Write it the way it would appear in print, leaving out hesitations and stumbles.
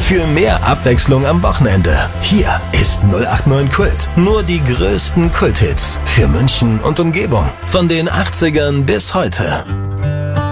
Für mehr Abwechslung am Wochenende. Hier ist 089 Kult. Nur die größten Kulthits für München und Umgebung. Von den 80ern bis heute.